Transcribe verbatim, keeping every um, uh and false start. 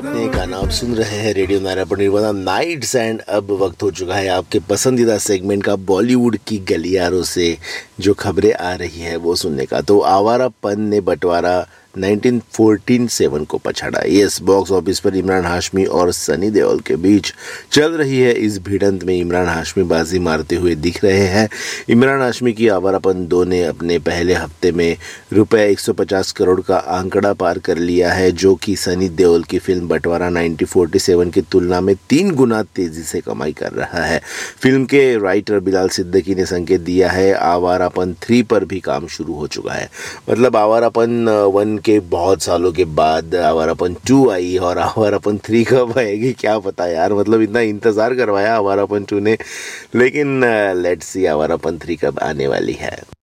ये गाना आप सुन रहे हैं रेडियो नारायण निर्वादा नाइट्स एंड अब वक्त हो चुका है आपके पसंदीदा सेगमेंट का बॉलीवुड की गलियारों से जो खबरें आ रही है वो सुनने का। तो आवारापन ने बंटवारा नाइनटीन फोर्टी सेवन को पछाड़ा। यस, बॉक्स ऑफिस पर इमरान हाशमी और सनी देओल के बीच चल रही है इस भिड़ंत में इमरान हाशमी बाजी मारते हुए दिख रहे हैं। इमरान हाशमी की आवारापन दो ने अपने पहले हफ्ते में रुपए एक सौ पचास करोड़ का आंकड़ा पार कर लिया है, जो कि सनी देओल की फिल्म बंटवारा नाइनटीन फोर्टी सेवन की तुलना में तीन गुना तेजी से कमाई कर रहा है। फिल्म के राइटर बिलाल सिद्दीकी ने संकेत दिया है आवारापन थ्री पर भी काम शुरू हो चुका है। मतलब आवारापन वन के बहुत सालों के बाद आवारापन टू आई और आवारापन थ्री कब आएगी क्या पता यार। मतलब इतना इंतज़ार करवाया आवारापन टू ने, लेकिन लेट्स सी आवारापन थ्री कब आने वाली है।